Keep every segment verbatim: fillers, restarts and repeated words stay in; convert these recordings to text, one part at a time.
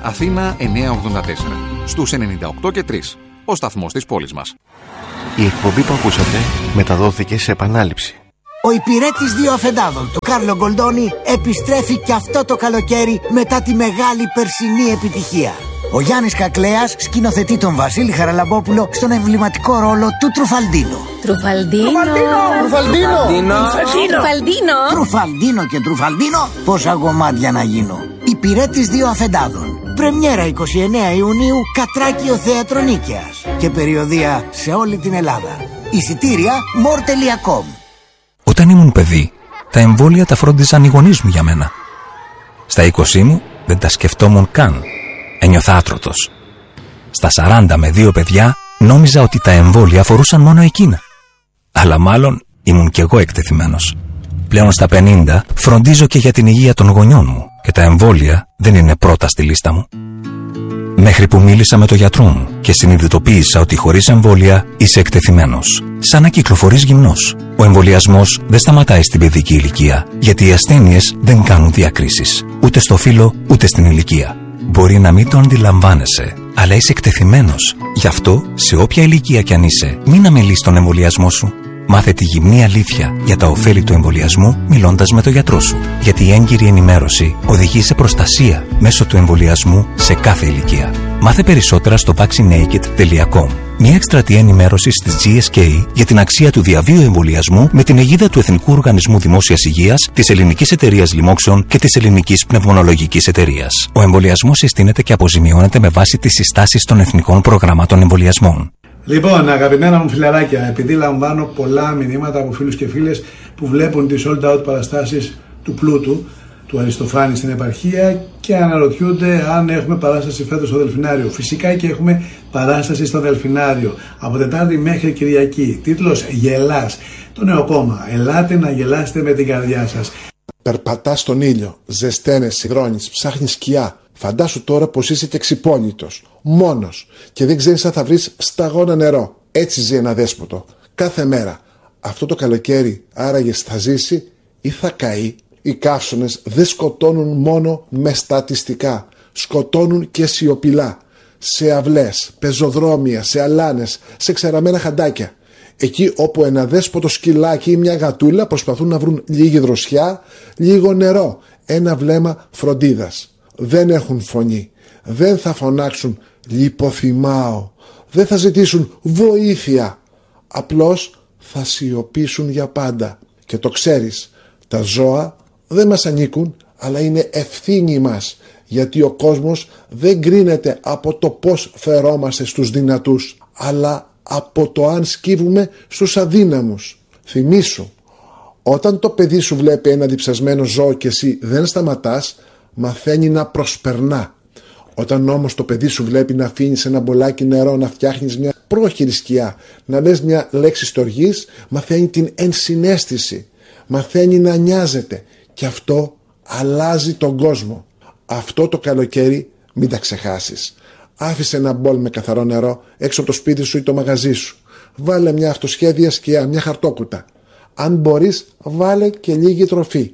Αθήνα εννιακόσια ογδόντα τέσσερα. Στους ενενήντα οκτώ και τρία. Ο σταθμός της πόλης μας. Η εκπομπή που ακούσατε μεταδόθηκε σε επανάληψη. Ο υπηρέτης δύο αφεντάδων, το Κάρλο Γκολντόνι, επιστρέφει και αυτό το καλοκαίρι μετά τη μεγάλη περσινή επιτυχία. Ο Γιάννης Κακλέας σκηνοθετεί τον Βασίλη Χαραλαμπόπουλο στον εμβληματικό ρόλο του Τρουφαλντίνο. Τρουφαλντίνο. Τρουφαλντίνο. Τρουφαλντίνο. Τρουφαλντίνο και Τρουφαλντίνο. Πόσα κομμάτια να γίνω. Υπηρέτης δύο αφεντάδων. Πρεμιέρα εικοστή ενάτη Ιουνίου, Κατράκιο Θεατρονίκαιας. Και περιοδεία σε όλη την Ελλάδα. Εισιτήρια μορ τελεία κομ. Όταν ήμουν παιδί, τα εμβόλια τα φρόντιζαν οι γονείς μου για μένα. Στα είκοσι μου δεν τα σκεφτόμουν καν. Ένιωθα άτρωτος. Στα σαράντα με δύο παιδιά νόμιζα ότι τα εμβόλια αφορούσαν μόνο εκείνα. Αλλά μάλλον ήμουν κι εγώ εκτεθειμένος. Πλέον στα πενήντα φροντίζω και για την υγεία των γονιών μου και τα εμβόλια δεν είναι πρώτα στη λίστα μου. Μέχρι που μίλησα με τον γιατρό μου και συνειδητοποίησα ότι χωρίς εμβόλια είσαι εκτεθειμένος. Σαν να κυκλοφορείς γυμνός. Ο εμβολιασμός δεν σταματάει στην παιδική ηλικία, γιατί οι ασθένειες δεν κάνουν διακρίσεις. Ούτε στο φύλο, ούτε στην ηλικία. Μπορεί να μην το αντιλαμβάνεσαι, αλλά είσαι εκτεθειμένος. Γι' αυτό, σε όποια ηλικία κι αν είσαι, μην αμελείς τον εμβολιασμό σου. Μάθε τη γυμνή αλήθεια για τα ωφέλη του εμβολιασμού μιλώντας με τον γιατρό σου. Γιατί η έγκυρη ενημέρωση οδηγεί σε προστασία μέσω του εμβολιασμού σε κάθε ηλικία. Μάθε περισσότερα στο vaccinaked τελεία com. Μια εκστρατεία ενημέρωσης της τζι ες κέι για την αξία του διαβίου εμβολιασμού με την αιγίδα του Εθνικού Οργανισμού Δημόσιας Υγείας, της Ελληνικής Εταιρείας Λοιμόξεων και της Ελληνικής Πνευμονολογικής Εταιρείας. Ο εμβολιασμός συστήνεται και αποζημιώνεται με βάση τις συστάσεις των Εθνικών Προγραμμάτων Εμβολιασμών. Λοιπόν, αγαπημένα μου φιλαράκια, επειδή λαμβάνω πολλά μηνύματα από φίλους και φίλες που βλέπουν τις sold out παραστάσεις του Πλούτου, του Αριστοφάνη στην επαρχία και αναρωτιούνται αν έχουμε παράσταση φέτος στο Δελφινάριο. Φυσικά και έχουμε παράσταση στο Δελφινάριο από Τετάρτη μέχρι Κυριακή. Τίτλος «Γελάς». Το νέο κόμμα. Ελάτε να γελάσετε με την καρδιά σας. Περπατάς στον ήλιο, ζεσταίνεσαι, υδρώνεις, ψάχνεις σκιά. Φαντάσου τώρα πως είσαι και ξυπόλυτος, μόνος και δεν ξέρεις αν θα βρεις σταγόνα νερό. Έτσι ζει ένα δέσποτο, κάθε μέρα. Αυτό το καλοκαίρι άραγες θα ζήσει ή θα καεί. Οι καύσωνες δεν σκοτώνουν μόνο με στατιστικά, σκοτώνουν και σιωπηλά. Σε αυλές, πεζοδρόμια, σε αλάνες, σε ξεραμένα χαντάκια. Εκεί όπου ένα δέσποτο σκυλάκι ή μια γατούλα προσπαθούν να βρουν λίγη δροσιά, λίγο νερό, ένα βλέμμα φροντίδας. Δεν έχουν φωνή, δεν θα φωνάξουν «λιποθυμάω», δεν θα ζητήσουν βοήθεια, απλώς θα σιωπήσουν για πάντα. Και το ξέρεις, τα ζώα δεν μας ανήκουν, αλλά είναι ευθύνη μας, γιατί ο κόσμος δεν κρίνεται από το πώς φερόμαστε στους δυνατούς, αλλά από το αν σκύβουμε στους αδύναμους. Θυμήσου, όταν το παιδί σου βλέπει ένα διψασμένο ζώο και εσύ δεν σταματάς, μαθαίνει να προσπερνά. Όταν όμως το παιδί σου βλέπει να αφήνεις ένα μπολάκι νερό, να φτιάχνεις μια πρόχειρη σκιά, να λες μια λέξη στοργής, μαθαίνει την ενσυναίσθηση, μαθαίνει να νοιάζεται και αυτό αλλάζει τον κόσμο. Αυτό το καλοκαίρι μην τα ξεχάσεις. Άφησε ένα μπολ με καθαρό νερό έξω από το σπίτι σου ή το μαγαζί σου. Βάλε μια αυτοσχέδια σκιά, μια χαρτόκουτα. Αν μπορείς, βάλε και λίγη τροφή.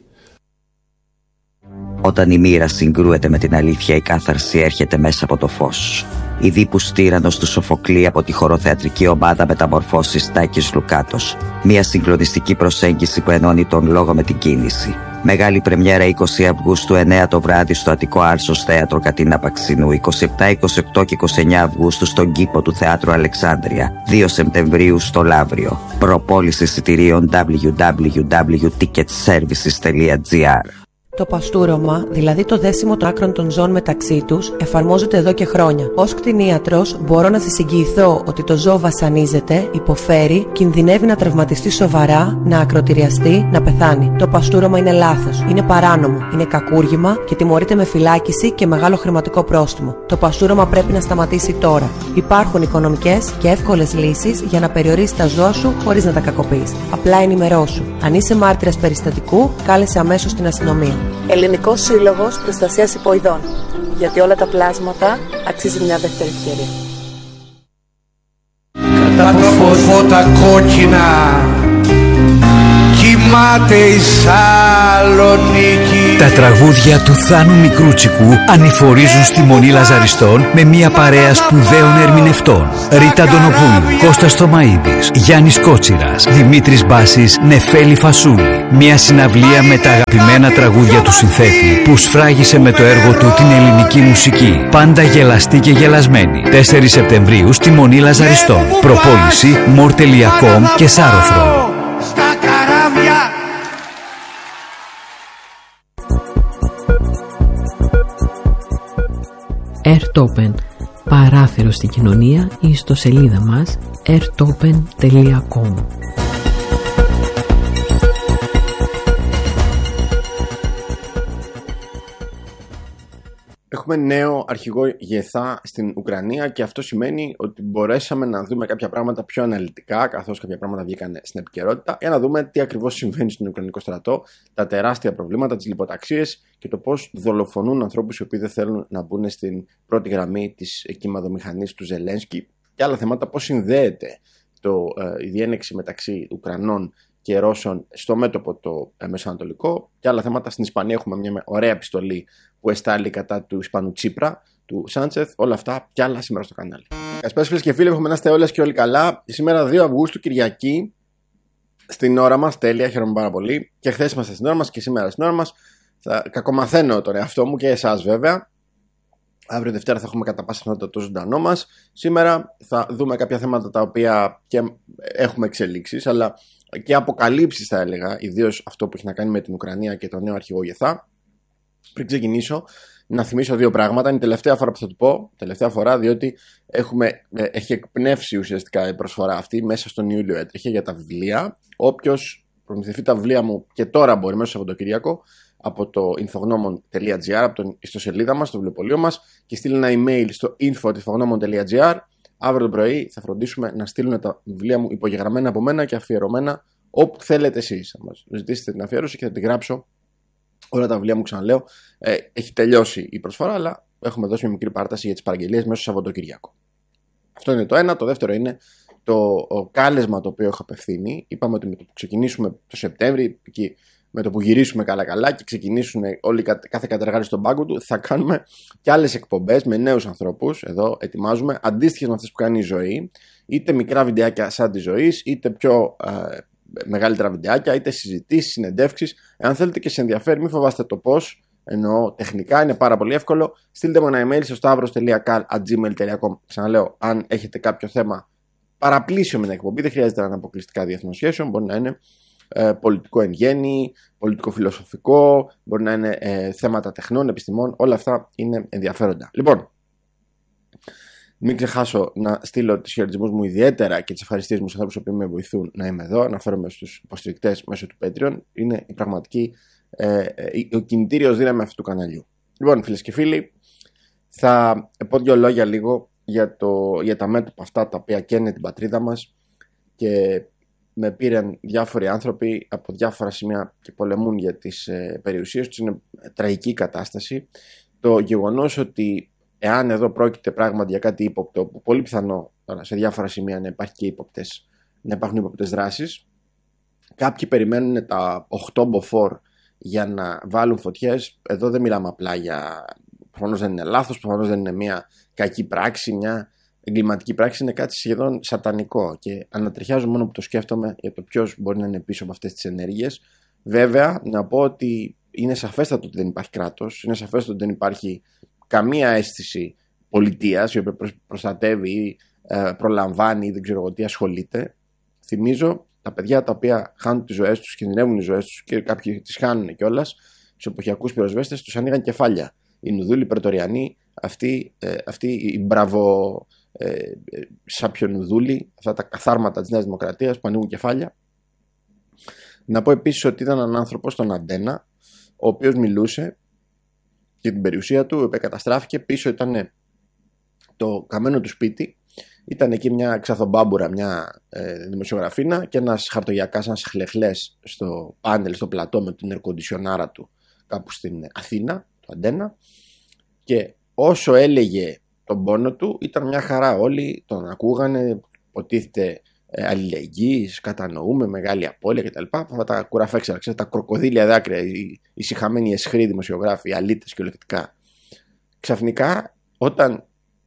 Όταν η μοίρα συγκρούεται με την αλήθεια, η κάθαρση έρχεται μέσα από το φως. Η Δίπους Τύραννος του Σοφοκλή από τη χοροθεατρική ομάδα Μεταμορφώσεις Τάκης Λουκάτος. Μια συγκλονιστική προσέγγιση που ενώνει τον λόγο με την κίνηση. Μεγάλη πρεμιέρα είκοσι Αυγούστου, εννέα το βράδυ στο Αττικό Άρσος Θέατρο Κατίνα Παξινού. είκοσι επτά, είκοσι οκτώ και είκοσι εννέα Αυγούστου στον κήπο του Θεάτρου Αλεξάνδρεια. δύο Σεπτεμβρίου στο Λαύριο. Προπόληση εισιτηρίων double-u double-u double-u τελεία ticket services τελεία gr. Το παστούρωμα, δηλαδή το δέσιμο των άκρων των ζώων μεταξύ τους, εφαρμόζεται εδώ και χρόνια. Ως κτηνίατρος, μπορώ να σας εγγυηθώ ότι το ζώο βασανίζεται, υποφέρει, κινδυνεύει να τραυματιστεί σοβαρά, να ακροτηριαστεί, να πεθάνει. Το παστούρωμα είναι λάθος, είναι παράνομο, είναι κακούργημα και τιμωρείται με φυλάκιση και μεγάλο χρηματικό πρόστιμο. Το παστούρωμα πρέπει να σταματήσει τώρα. Υπάρχουν οικονομικές και εύκολες λύσεις για να περιορίσεις τα ζώα σου χωρίς να τα κακοποιείς. Απλά ενημερώσου. Αν είσαι μάρτυρας περιστατικού, κάλεσε αμέσως την αστυνομία. Ελληνικός Σύλλογος Προστασίας Υποειδών. Γιατί όλα τα πλάσματα αξίζει μια δεύτερη ευκαιρία. Κατά το φώτα κόκκινα κι η κοιμάται η Σαλονίκη. Τα τραγούδια του Θάνου Μικρούτσικου ανηφορίζουν στη Μονή Λαζαριστών με μια παρέα σπουδαίων ερμηνευτών. Ρίτα Αντωνοπούλου, Κώστας Θωμαΐδης, Γιάννης Κότσιρας, Δημήτρης Μπάσης, Νεφέλη Φασούλη. Μια συναυλία με τα αγαπημένα τραγούδια του συνθέτη που σφράγισε με το έργο του την ελληνική μουσική. Πάντα γελαστή και γελασμένη. τέσσερις Σεπτεμβρίου στη Μονή Λαζαριστών. Προπόληση more τελεία com και Σάρωθρο. Στα καράβια. Airtopen, παράθυρο στην κοινωνία, η ιστοσελίδα μας airtopen τελεία com. Έχουμε νέο αρχηγό ΓΕΘΑ στην Ουκρανία και αυτό σημαίνει ότι μπορέσαμε να δούμε κάποια πράγματα πιο αναλυτικά, καθώς κάποια πράγματα βγήκαν στην επικαιρότητα, για να δούμε τι ακριβώς συμβαίνει στον Ουκρανικό στρατό, τα τεράστια προβλήματα, τις λιποταξίες και το πώς δολοφονούν ανθρώπους οι οποίοι δεν θέλουν να μπουν στην πρώτη γραμμή της κυματομηχανής του Ζελένσκι και άλλα θέματα, πώς συνδέεται το, ε, η διένεξη μεταξύ Ουκρανών και Ρώσων στο μέτωπο το ε, Μεσοανατολικό και άλλα θέματα. Στην Ισπανία έχουμε μια ωραία επιστολή που εστάλει κατά του Ισπανού Τσίπρα, του Σάντσεθ, όλα αυτά κι άλλα σήμερα στο κανάλι. Καλησπέρα φίλες και φίλοι, έχουμε να είστε όλες και όλοι καλά. Σήμερα δύο Αυγούστου, Κυριακή, στην ώρα μας, τέλεια, χαίρομαι πάρα πολύ. Και χθες είμαστε στην ώρα μας και σήμερα στην ώρα μας. Θα κακομαθαίνω τον εαυτό μου και εσάς βέβαια. Αύριο Δευτέρα θα έχουμε κατά πάσα πιθανότητα το ζωντανό μας. Σήμερα θα δούμε κάποια θέματα τα οποία και έχουμε εξελίξεις, αλλά και αποκαλύψεις θα έλεγα, ιδίως αυτό που έχει να κάνει με την Ουκρανία και τον νέο αρχηγό ΓΕΘΑ. Πριν ξεκινήσω, να θυμίσω δύο πράγματα. Είναι η τελευταία φορά που θα του πω, τελευταία φορά, διότι έχουμε, έχει εκπνεύσει ουσιαστικά η προσφορά αυτή. Μέσα στον Ιούλιο έτρεχε για τα βιβλία. Όποιος προμηθευτεί τα βιβλία μου και τώρα μπορεί μέσα στο Σαββατοκύριακο από το infognomon τελεία gr, από την ιστοσελίδα μας, στο βιβλιοπωλείο μας, και στείλει ένα email στο info τελεία infognomon τελεία gr. Αύριο το πρωί θα φροντίσουμε να στείλουν τα βιβλία μου υπογεγραμμένα από μένα και αφιερωμένα όπου θέλετε εσείς. Θα μας ζητήσετε την αφιέρωση και θα την γράψω. Όλα τα βιβλία μου, ξαναλέω, ε, έχει τελειώσει η προσφορά, αλλά έχουμε δώσει μια μικρή παράταση για τις παραγγελίες μέσα στο Σαββατοκύριακο. Αυτό είναι το ένα. Το δεύτερο είναι το κάλεσμα το οποίο έχω απευθύνει. Είπαμε ότι με το που ξεκινήσουμε το Σεπτέμβρη, εκεί, με το που γυρίσουμε καλά-καλά και ξεκινήσουν όλοι, κάθε κατεργάτη στον πάγκο του, θα κάνουμε και άλλες εκπομπές με νέους ανθρώπους. Εδώ ετοιμάζουμε αντίστοιχες με αυτές που κάνει η ζωή, είτε μικρά βιντεάκια σαν τη ζωή, είτε πιο ε, μεγαλύτερα βιντεάκια, είτε συζητήσεις, συνεντεύξεις. Εάν θέλετε και σε ενδιαφέρει, μην φοβάστε το πώς. Εννοώ τεχνικά, είναι πάρα πολύ εύκολο. Στείλτε μου ένα email στο stavros τελεία kal at gmail τελεία com. Ξαναλέω, αν έχετε κάποιο θέμα παραπλήσιο με την εκπομπή, δεν χρειάζεται να είναι αποκλειστικά διεθνών σχέσεων, μπορεί να είναι ε, πολιτικό εν γέννη, πολιτικό-φιλοσοφικό, μπορεί να είναι ε, θέματα τεχνών, επιστημών, όλα αυτά είναι ενδιαφέροντα. Λοιπόν, μην ξεχάσω να στείλω τους χαιρετισμούς μου ιδιαίτερα και τις ευχαριστίες μου στους ανθρώπους που με βοηθούν να είμαι εδώ. Αναφέρομαι στους υποστηρικτές μέσω του Patreon. Είναι η πραγματική, ε, ο κινητήριος δύναμη αυτού του καναλιού. Λοιπόν, φίλες και φίλοι, θα πω δύο λόγια λίγο για, το, για τα μέτωπα αυτά τα οποία καίνε την πατρίδα μας και με πήραν διάφοροι άνθρωποι από διάφορα σημεία και πολεμούν για τις ε, περιουσίες τους. Είναι τραγική κατάσταση. Το γεγονός ότι εάν εδώ πρόκειται πράγματι για κάτι ύποπτο, που πολύ πιθανό τώρα σε διάφορα σημεία να, υπάρχει και ύποπτες, να υπάρχουν ύποπτες δράσεις, κάποιοι περιμένουν τα οκτώ μποφόρ για να βάλουν φωτιές. Εδώ δεν μιλάμε απλά για. Προφανώς δεν είναι λάθος, προφανώς δεν είναι μια κακή πράξη, μια εγκληματική πράξη, είναι κάτι σχεδόν σατανικό. Και ανατριχιάζω μόνο που το σκέφτομαι για το ποιος μπορεί να είναι πίσω από αυτές τις ενέργειες. Βέβαια, να πω ότι είναι σαφέστατο ότι δεν υπάρχει κράτος, είναι σαφέστατο ότι δεν υπάρχει καμία αίσθηση πολιτείας η οποία προστατεύει ή ε, προλαμβάνει ή δεν ξέρω εγώ τι ασχολείται. Θυμίζω τα παιδιά τα οποία χάνουν τις ζωές τους, κινδυνεύουν τις ζωές τους και κάποιοι τις χάνουν κιόλας, τους εποχιακούς πυροσβέστες τους ανοίγαν κεφάλια. Οι νουδούλοι, οι πρετοριανοί, αυτοί, ε, αυτοί οι μπραβο ε, ε, σαπιονουδούλοι, αυτά τα καθάρματα της Νέας Δημοκρατίας που ανοίγουν κεφάλια. Να πω επίσης ότι ήταν έναν άνθρωπο στον Αντένα, ο οποίος μιλούσε για την περιουσία του, η οποία καταστράφηκε. Πίσω ήταν το καμένο του σπίτι, ήταν εκεί μια ξαθομπάμπουρα, μια ε, δημοσιογραφίνα και ένας χαρτογιακάς, ένας χλεχλές στο πάνελ, στο πλατό με την ερκοντισιονάρα του κάπου στην Αθήνα, το Αντένα, και όσο έλεγε τον πόνο του ήταν μια χαρά, όλοι τον ακούγανε, υποτίθεται ε, αλληλεγγύης, κατανοούμε μεγάλη απώλεια κτλ. Αυτά τα κουραφέξερα, ξέρετε, τα κροκοδίλια δάκρυα, οι ησυχαμένοι εσχροί δημοσιογράφοι, οι αλήτες κυριολεκτικά. Ξαφνικά, όταν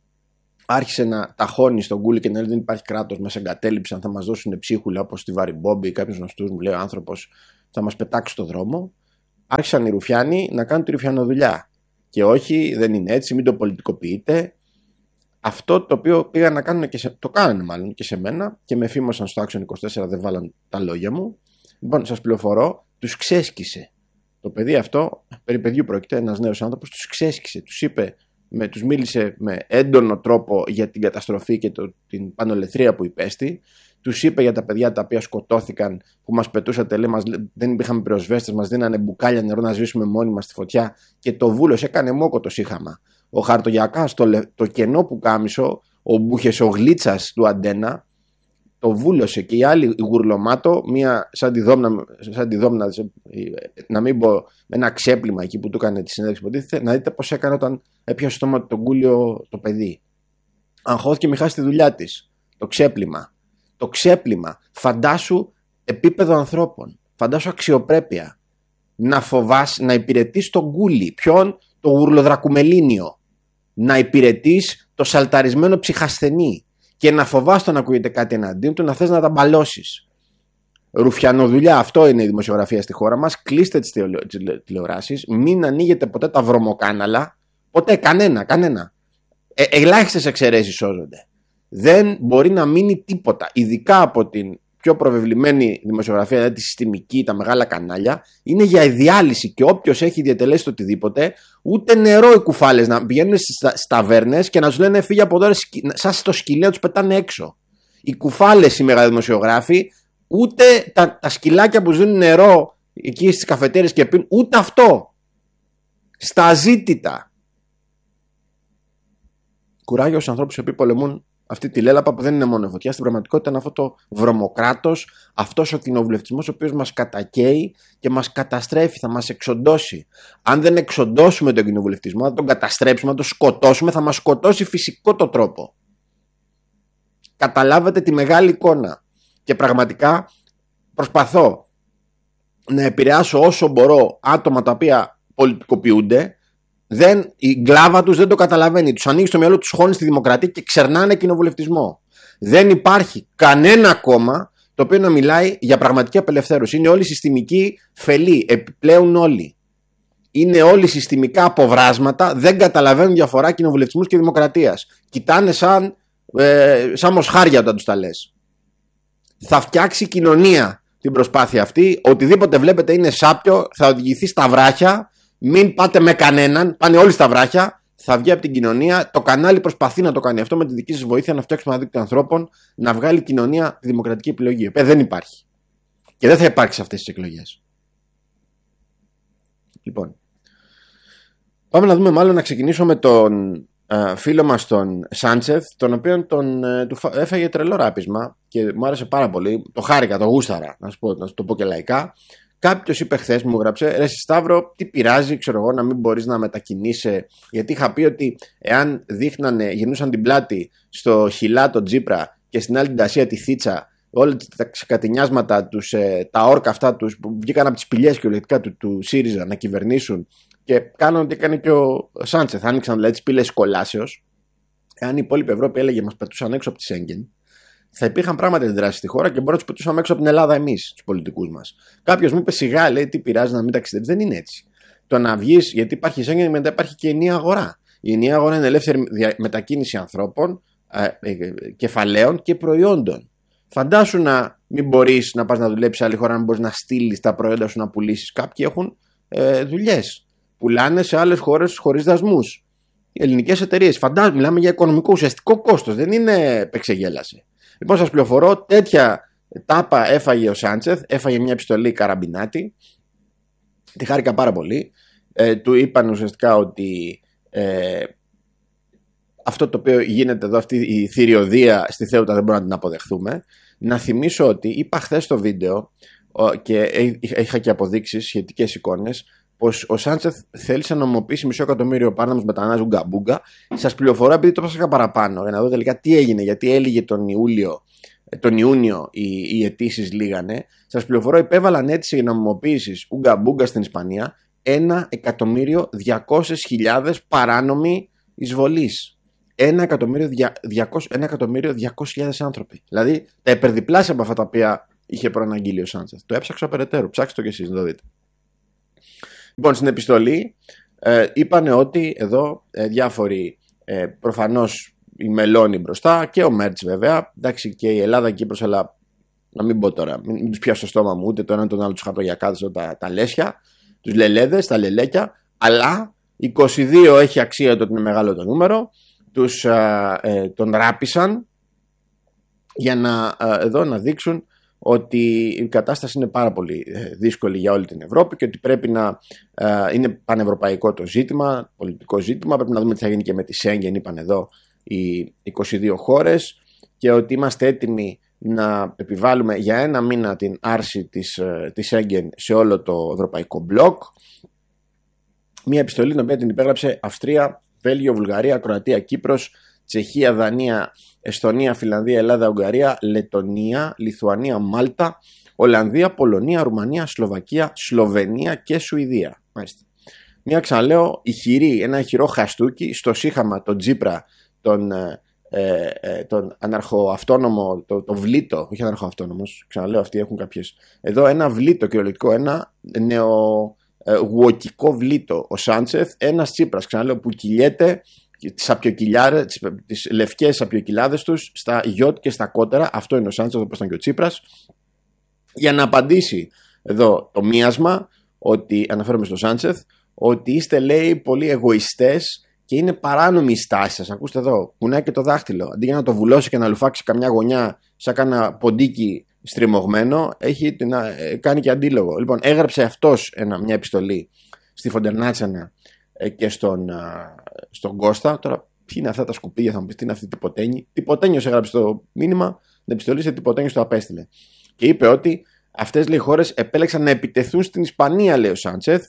άρχισε να ταχώνει στον κούλι και να λέει δεν υπάρχει κράτος, μας εγκατέλειψαν, θα μας δώσουν ψίχουλα όπως στη Βαριμπόμπη ή κάποιους γνωστούς, μου λέει ο άνθρωπος, θα μας πετάξει στο δρόμο. Άρχισαν οι ρουφιάνοι να κάνουν τη ρουφιανοδουλειά. Και όχι, δεν είναι έτσι, μην το πολιτικοποιείτε. Αυτό το οποίο πήγαν να κάνουν και σε, το κάνανε μάλλον και σε μένα και με φήμωσαν στο Action είκοσι τέσσερα, δεν βάλαν τα λόγια μου. Λοιπόν, σας πληροφορώ, τους ξέσκησε. Το παιδί αυτό, περί παιδιού πρόκειται, ένας νέος άνθρωπος, τους ξέσκησε. Τους είπε, με, τους μίλησε με έντονο τρόπο για την καταστροφή και το, την πανολεθρία που υπέστη. Τους είπε για τα παιδιά τα οποία σκοτώθηκαν, που μας πετούσατε, λέει, μας, δεν είχαμε πυροσβέστες, μας δίνανε μπουκάλια νερό να σβήσουμε μόνοι μας στη φωτιά και το βούλος έκανε μόκο το σύχαμα. Ο Χαρτογιακάς, το, το κενό που κάμισο, ο Μπουχεσογλίτσας του Αντένα, το βούλωσε και οι άλλοι, η Γουρλωμάτο, μία σαν τη δόμνα, σαν τη δόμνα, να μην πω ένα ξέπλυμα εκεί που του έκανε τη συνέντευξη, υποτίθεται, να δείτε πώς έκανε όταν έπιασε στο στόμα τον κούλιο το παιδί. Αγχώθηκε μη χάσει τη δουλειά της. Το ξέπλυμα. Το ξέπλυμα. Φαντάσου επίπεδο ανθρώπων. Φαντάσου αξιοπρέπεια. Να φοβάς, να υπηρετείς τον κούλι. Ποιον? Το γουρλοδρακουμελίνιο. Να υπηρετείς το σαλταρισμένο ψυχασθενή. Και να φοβάσαι το να ακούγεται κάτι εναντίον του, να θες να τα μπαλώσεις. Ρουφιανοδουλειά, αυτό είναι η δημοσιογραφία στη χώρα μας. Κλείστε τις τηλεοράσεις. Μην ανοίγετε ποτέ τα βρωμοκάναλα. Ποτέ, κανένα, κανένα. Ε, ελάχιστες εξαιρέσεις σώζονται. Δεν μπορεί να μείνει τίποτα. Ειδικά από την πιο προβεβλημένη δημοσιογραφία, δηλαδή τη συστημική, τα μεγάλα κανάλια, είναι για διάλυση. Και όποιος έχει διατελέσει το οτιδήποτε, ούτε νερό οι κουφάλες να πηγαίνουν στις ταβέρνες και να τους λένε φύγε από τώρα, σαν στο σκυλί να τους πετάνε έξω. Οι κουφάλες, οι μεγαδημοσιογράφοι, ούτε τα, τα σκυλάκια που ζουν νερό εκεί στις καφετέρειες και πίνουν, ούτε αυτό. Στα αζήτητα. Κουράγιο στους ανθρώπους οι οποίοι πολεμούν αυτή τη λέλαπα που δεν είναι μόνο φωτιά. Στην πραγματικότητα είναι αυτό το βρωμοκράτος, αυτός ο κοινοβουλευτισμός ο οποίος μας κατακαίει και μας καταστρέφει, θα μας εξοντώσει. Αν δεν εξοντώσουμε τον κοινοβουλευτισμό, αν τον καταστρέψουμε, αν τον σκοτώσουμε, θα μας σκοτώσει φυσικό το τρόπο. Καταλάβετε τη μεγάλη εικόνα. Και πραγματικά προσπαθώ να επηρεάσω όσο μπορώ άτομα τα οποία πολιτικοποιούνται. Δεν, η γκλάβα τους δεν το καταλαβαίνει. Τους ανοίγει στο μυαλό τους χώνει στη δημοκρατία και ξερνάνε κοινοβουλευτισμό. Δεν υπάρχει κανένα κόμμα το οποίο να μιλάει για πραγματική απελευθέρωση. Είναι όλοι συστημικοί φελοί. Επιπλέον όλοι. Είναι όλοι συστημικά αποβράσματα. Δεν καταλαβαίνουν διαφορά κοινοβουλευτισμού και δημοκρατίας. Κοιτάνε σαν, ε, σαν μοσχάρια όταν τους τα λες. Θα φτιάξει κοινωνία την προσπάθεια αυτή. Οτιδήποτε βλέπετε είναι σάπιο. Θα οδηγηθεί στα βράχια. Μην πάτε με κανέναν, πάνε όλοι στα βράχια, θα βγει από την κοινωνία. Το κανάλι προσπαθεί να το κάνει αυτό με τη δική σας βοήθεια, να φτιάξουμε ένα δίκτυο ανθρώπων, να βγάλει κοινωνία τη δημοκρατική επιλογή. Ε, δεν υπάρχει. Και δεν θα υπάρξει σε αυτές τις εκλογές. Λοιπόν, πάμε να δούμε, μάλλον να ξεκινήσω με τον ε, φίλο μας τον Σάντσεθ, τον οποίον τον, ε, του έφαγε τρελό ράπισμα και μου άρεσε πάρα πολύ. Το χάρηκα, το γούσταρα, να σου πω, να σου το πω και λαϊκά. Κάποιος είπε χθες, μου γράψε, ρε Σταύρο, τι πειράζει, ξέρω εγώ, να μην μπορείς να μετακινείσαι. Γιατί είχα πει ότι εάν δείχνανε, γυρνούσαν την πλάτη στο Χιλά τον Τζίπρα και στην άλλη την Τασία τη Θίτσα, όλα τα ξεκατηνιάσματα τους, ε, τα όρκα αυτά τους που βγήκαν από τις σπηλιές και ολεκτικά του, του ΣΥΡΙΖΑ να κυβερνήσουν και κάναν ό,τι έκανε και ο Σάντσεθ. Άνοιξαν δηλαδή τις πύλες κολάσεως. Εάν η υπόλοιπη Ευρώπη έλεγε μας πετούσαν έξω από τη Σέγγεν, θα υπήρχαν πράγματα αντιδράσεις στη χώρα και μπορεί να του πετούσαμε έξω από την Ελλάδα εμείς, τους πολιτικούς μας. Κάποιος μου είπε σιγά, λέει, τι πειράζει να μην ταξιδεύεις. Δεν είναι έτσι. Το να βγεις, γιατί υπάρχει η Σέγγεν, μετά υπάρχει και η ενιαία αγορά. Η ενιαία αγορά είναι ελεύθερη μετακίνηση ανθρώπων, ε, ε, κεφαλαίων και προϊόντων. Φαντάσου να μην μπορείς να πας να δουλέψεις σε άλλη χώρα, να μην μπορείς να στείλεις τα προϊόντα σου να πουλήσεις. Κάποιοι έχουν ε, δουλειές. Πουλάνε σε άλλες χώρες χωρίς δασμούς. Οι ελληνικές εταιρείες. Φαντάζομαι, μιλάμε για οικονομικό ουσιαστικό κόστος. Δεν είναι πεξεγέλασε. Λοιπόν, σας πληροφορώ, τέτοια τάπα έφαγε ο Σάντσεθ, έφαγε μια επιστολή καραμπινάτη. Τη χάρηκα πάρα πολύ. Ε, του είπαν ουσιαστικά ότι ε, αυτό το οποίο γίνεται εδώ, αυτή η θηριωδία στη Θέουτα δεν μπορούμε να την αποδεχθούμε. Να θυμίσω ότι είπα χθες στο βίντεο και είχα και αποδείξεις, σχετικές εικόνες, πως ο Σάντσεθ θέλησε να νομοποιήσει μισό εκατομμύριο Πάρναμους μετανάστες ουγκα-μπούγκα. Σας πληροφορώ, επειδή το ψάχα παραπάνω, για να δω τελικά τι έγινε, γιατί έλυγε τον Ιούλιο τον Ιούνιο οι, οι αιτήσεις λίγανε. Σας πληροφορώ, υπέβαλαν αίτηση νομιμοποίησης Ούγκα Μπούγκα στην Ισπανία ένα εκατομμύριο διακόσιες χιλιάδες παράνομοι εισβολείς. Ένα εκατομμύριο διακόσιες χιλιάδες άνθρωποι. Δηλαδή τα υπερδιπλάσια από αυτά τα οποία είχε προαναγγείλει ο Σάντσεθ. Το έψαξα περαιτέρω. Ψάξτε το κι εσείς να το δείτε. Λοιπόν, στην επιστολή ε, είπανε ότι εδώ ε, διάφοροι ε, προφανώς η Μελώνη μπροστά και ο Μέρτς βέβαια. Εντάξει, και η Ελλάδα και η Κύπρος, αλλά να μην πω τώρα, μην, μην τους πιάσω στο στόμα μου ούτε το ένα τον άλλο τους χαρτογιακάδες, τα, τα λέσια, τους λελέδες, τα λελέκια. Αλλά είκοσι δύο έχει αξία το ότι είναι μεγάλο το νούμερο. Τους ε, ε, τον ράπησαν για να ε, εδώ να δείξουν ότι η κατάσταση είναι πάρα πολύ δύσκολη για όλη την Ευρώπη και ότι πρέπει να ε, είναι πανευρωπαϊκό το ζήτημα, πολιτικό ζήτημα. Πρέπει να δούμε τι θα γίνει και με τη Σέγγεν, είπαν εδώ οι είκοσι δύο χώρες, και ότι είμαστε έτοιμοι να επιβάλλουμε για ένα μήνα την άρση της, της Σέγγεν σε όλο το ευρωπαϊκό μπλοκ. Μια επιστολή την οποία την υπέγραψε Αυστρία, Βέλγιο, Βουλγαρία, Κροατία, Κύπρος, Τσεχία, Δανία, Εστονία, Φιλανδία, Ελλάδα, Ουγγαρία, Λετονία, Λιθουανία, Μάλτα, Ολλανδία, Πολωνία, Ρουμανία, Σλοβακία, Σλοβενία και Σουηδία. Μάλιστα. Μια, ξαναλέω, ηχηρή, ένα ηχηρό χαστούκι στο σύχαμα, τον Τσίπρα, τον, ε, ε, τον αναρχοαυτόνομο, το, το βλήτο, όχι αναρχοαυτόνομος, ξαναλέω, αυτοί έχουν κάποιες. Εδώ ένα βλήτο κυριολεκτικό, ένα νεογουοκικό βλήτο, ο Σάντσεθ, ένας Τσίπρας, ξαναλέω, που κυλιέται τις, τις, τις λευκές απιοκυλάδες τους στα γιότ και στα κότερα. Αυτό είναι ο Σάντσεθ, όπως ήταν και ο Τσίπρας, για να απαντήσει εδώ το μίασμα, ότι αναφέρομαι στο Σάντσεθ, ότι είστε, λέει, πολύ εγωιστές και είναι παράνομη η στάση σας. Ακούστε εδώ, κουνάει και το δάχτυλο. Αντί για να το βουλώσει και να λουφάξει καμιά γωνιά σαν κάνα ποντίκι στριμωγμένο, έχει να κάνει και αντίλογο. Λοιπόν, έγραψε αυτός ένα, μια επιστολή στη Φοντερνάτσανα και στον, στον Κώστα. Τώρα, ποιοι είναι αυτά τα σκουπίδια, θα μου πεις, τι είναι αυτή η τυποτένη. Τυποτένιος έγραψε το μήνυμα, την επιστολή σε τυποτένιος το απέστειλε. Και είπε ότι αυτές, λέει, οι χώρες επέλεξαν να επιτεθούν στην Ισπανία, λέει ο Σάντσεθ.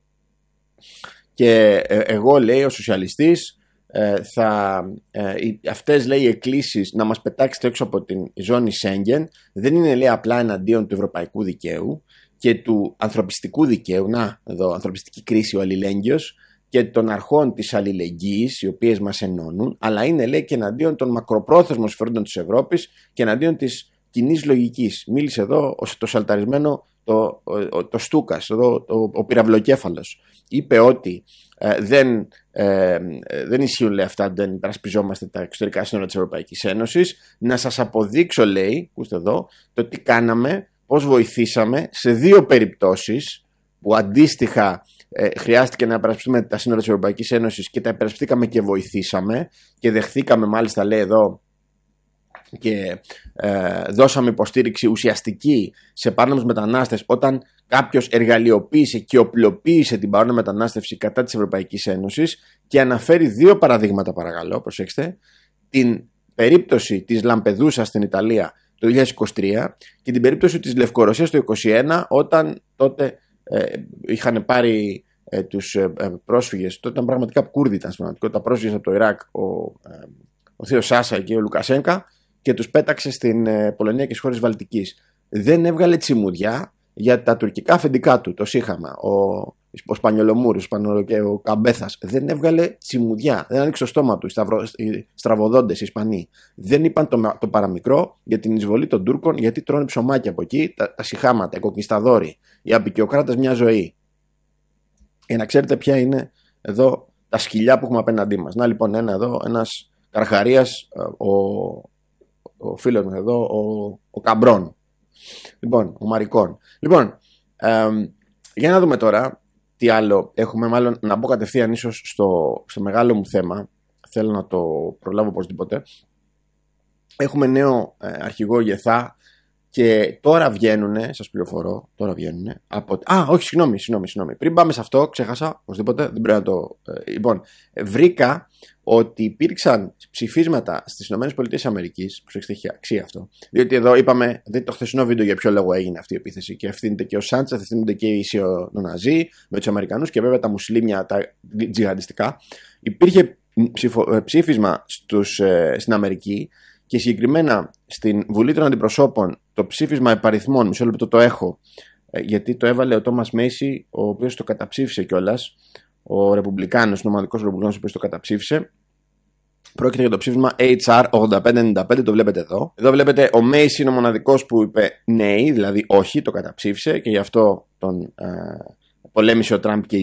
Και εγώ, λέει, ο σοσιαλιστής, θα, αυτές, λέει, οι εκκλήσεις να μας πετάξετε έξω από την ζώνη Σέγγεν δεν είναι, λέει, απλά εναντίον του ευρωπαϊκού δικαίου και του ανθρωπιστικού δικαίου, να εδώ ανθρωπιστική κρίση, ο αλληλέγγυος, και των αρχών της αλληλεγγύης, οι οποίες μας ενώνουν, αλλά είναι, λέει, και εναντίον των μακροπρόθεσμων συμφερόντων της Ευρώπης και εναντίον της κοινής λογικής. Μίλησε εδώ το σαλταρισμένο το, το, το Στούκας, εδώ, το, ο πυραυλοκέφαλος. Είπε ότι ε, δεν, ε, δεν ισχύουν, λέει, αυτά, δεν υπερασπιζόμαστε τα εξωτερικά σύνορα της Ευρωπαϊκής Ένωσης. Να σας αποδείξω, λέει, ακούστε εδώ, το τι κάναμε, πώς βοηθήσαμε σε δύο περιπτώσεις που αντίστοιχα ε, χρειάστηκε να υπερασπιστούμε τα σύνορα της Ευρωπαϊκής Ένωσης και τα υπερασπιστήκαμε και βοηθήσαμε και δεχθήκαμε, μάλιστα, λέει εδώ, και ε, δώσαμε υποστήριξη ουσιαστική σε παράνομους μετανάστες όταν κάποιος εργαλειοποίησε και οπλοποίησε την παράνομη μετανάστευση κατά της Ευρωπαϊκής Ένωσης, και αναφέρει δύο παραδείγματα, παρακαλώ, προσέξτε, την περίπτωση της Λαμπεδούσα στην Ιταλία το δύο χιλιάδες είκοσι τρία και την περίπτωση της Λευκορωσίας το είκοσι ένα, όταν τότε ε, είχαν πάρει ε, τους ε, πρόσφυγες, τότε ήταν πραγματικά Κούρδοι, ήταν στην πραγματικότητα πρόσφυγες από το Ιράκ, ο, ε, ο Θείος Σάσα και ο Λουκασένκα, και τους πέταξε στην ε, Πολωνία και στις χώρες Βαλτικής. Δεν έβγαλε τσιμουδιά για τα τουρκικά αφεντικά του, το σύχαμα, ο, ο Σπανιολομούρης, ο Καμπέθας. Δεν έβγαλε τσιμουδιά, δεν άνοιξε το στόμα του, οι, σταυρο, οι στραβοδόντες, οι Ισπανοί. Δεν είπαν το, το παραμικρό για την εισβολή των Τούρκων, γιατί τρώνε ψωμάκια από εκεί, τα, τα σιχάματα, οι κοκκισταδόροι, οι απικιοκράτες μια ζωή. Για να ξέρετε ποια είναι εδώ τα σκυλιά που έχουμε απέναντί μας. Να, λοιπόν, ένα εδώ, ένας Καρχαρίας, ο, ο φίλος μου εδώ, ο, ο Καμπρών. Λοιπόν, ο Μαρικών. Λοιπόν, ε, για να δούμε τώρα τι άλλο έχουμε. Μάλλον να μπω κατευθείαν ίσως στο, στο μεγάλο μου θέμα. Θέλω να το προλάβω οπωσδήποτε. Έχουμε νέο ε, αρχηγό ΓΕΘΑ και τώρα βγαίνουνε, σας πληροφορώ, τώρα βγαίνουνε από... Α, όχι, συγγνώμη, συγγνώμη, συγγνώμη. Πριν πάμε σε αυτό, ξέχασα, οπωσδήποτε, δεν πρέπει να το... Ε, λοιπόν, ε, βρήκα ότι υπήρξαν ψηφίσματα στις ΗΠΑ, προσέξτε, έχει αξία αυτό, διότι εδώ είπαμε, δείτε το χθεσινό βίντεο για ποιο λόγο έγινε αυτή η επίθεση, και ευθύνεται και ο Σάντσεθ, ευθύνονται και οι Ισιοναζί με τους Αμερικανούς και βέβαια τα μουσουλίμια, τα τζιχαντιστικά. Υπήρχε ψηφο, ψήφισμα στους, ε, στην Αμερική, Και συγκεκριμένα στην Βουλή των Αντιπροσώπων το ψήφισμα επαριθμών, μισό λεπτό το έχω, γιατί το έβαλε ο Τόμας Μέισι, ο οποίος το καταψήφισε κιόλας, ο Ρεπουμπλικάνος, ο νομαδικός Ρεπουμπλικάνος, ο οποίος το καταψήφισε. Πρόκειται για το ψήφισμα έιτς αρ ογδόντα πέντε ενενήντα πέντε, το βλέπετε εδώ. Εδώ βλέπετε ο Μέισι είναι ο μοναδικός που είπε ναι, δηλαδή όχι, το καταψήφισε και γι' αυτό τον ε, πολέμησε ο Τραμπ και